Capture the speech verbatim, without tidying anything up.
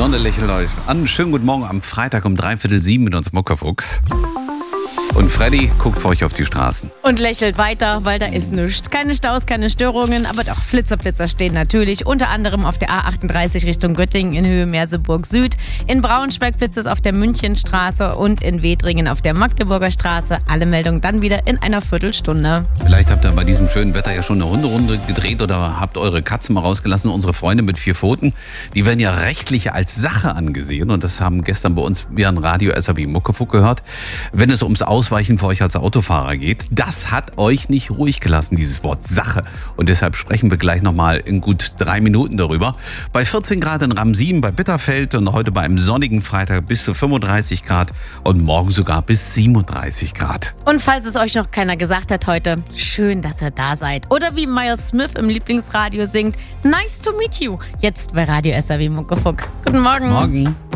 Sonne lächelt euch an. Schönen guten Morgen am Freitag um dreiviertel sieben mit uns Muckefuchs. Und Freddy guckt für euch auf die Straßen. Und lächelt weiter, weil da ist nichts. Keine Staus, keine Störungen, aber doch Flitzer-Blitzer stehen natürlich. Unter anderem auf der A achtunddreißig Richtung Göttingen in Höhe Merseburg Süd. In Braunschweig blitzt es auf der Münchenstraße und in Wedringen auf der Magdeburger Straße. Alle Meldungen dann wieder in einer Viertelstunde. Vielleicht habt ihr bei diesem schönen Wetter ja schon eine Hunderunde gedreht oder habt eure Katzen mal rausgelassen. Unsere Freunde mit vier Pfoten, die werden ja rechtlich als Sache angesehen. Und das haben gestern bei uns via ein Radio S R B Muckefuck gehört. Wenn es ums Ausweichen für euch als Autofahrer geht, das hat euch nicht ruhig gelassen, dieses Wort Sache. Und deshalb sprechen wir gleich nochmal in gut drei Minuten darüber. Bei vierzehn Grad in Ramsieben, bei Bitterfeld und heute bei einem sonnigen Freitag bis zu fünfunddreißig Grad und morgen sogar bis siebenunddreißig Grad. Und falls es euch noch keiner gesagt hat heute, schön, dass ihr da seid. Oder wie Miles Smith im Lieblingsradio singt, nice to meet you. Jetzt bei Radio S R B Muckefuck. Guten Morgen. Morgen.